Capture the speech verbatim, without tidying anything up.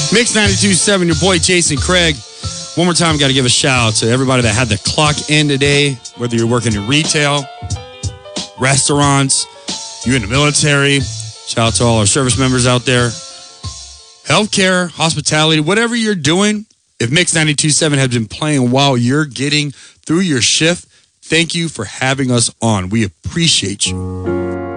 Mix ninety-two point seven, your boy Jason Craig. One more time, got to give a shout out to everybody that had the clock in today, whether you're working in retail, restaurants, you're in the military. Shout out to all our service members out there. Healthcare, hospitality, whatever you're doing, if Mix ninety-two point seven has been playing while you're getting through your shift, thank you for having us on. We appreciate you.